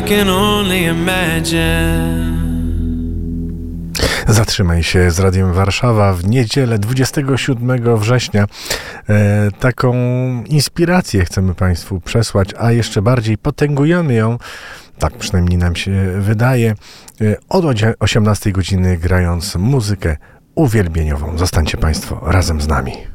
I can only imagine. Zatrzymaj się z Radiem Warszawa w niedzielę 27 września. Taką inspirację chcemy Państwu przesłać, a jeszcze bardziej potęgujemy ją, tak przynajmniej nam się wydaje, od 18 godziny grając muzykę uwielbieniową. Zostańcie Państwo razem z nami.